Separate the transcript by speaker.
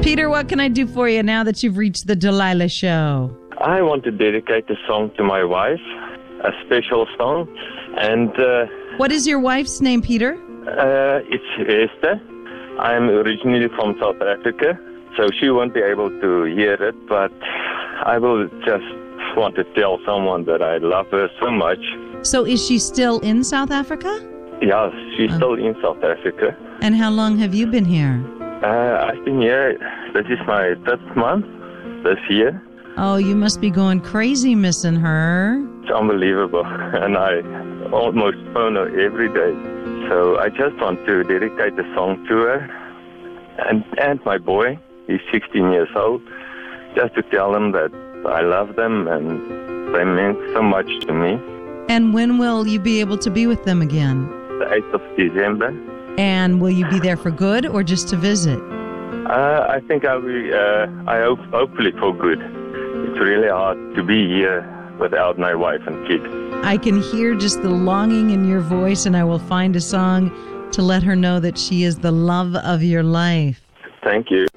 Speaker 1: Peter, what can I do for you now that you've reached the Delilah Show?
Speaker 2: I want to dedicate the song to my wife, a special song. And
Speaker 1: What is your wife's name, Peter?
Speaker 2: it's Esther. I'm originally from South Africa, so she won't be able to hear it, but I will just want to tell someone that I love her so much.
Speaker 1: So is she still in South Africa?
Speaker 2: Yeah, she's still in South Africa.
Speaker 1: And how long have you been here?
Speaker 2: I've been here, this is my third month this year.
Speaker 1: Oh, you must be going crazy missing her.
Speaker 2: It's unbelievable, and I almost phone her every day. So I just want to dedicate the song to her and my boy. He's 16 years old, just to tell them that I love them and they mean so much to me.
Speaker 1: And when will you be able to be with them again?
Speaker 2: The 8th of December.
Speaker 1: And will you be there for good or just to visit?
Speaker 2: I think I'll be, hopefully for good. It's really hard to be here without my wife and kid.
Speaker 1: I can hear just the longing in your voice, and I will find a song to let her know that she is the love of your life.
Speaker 2: Thank you.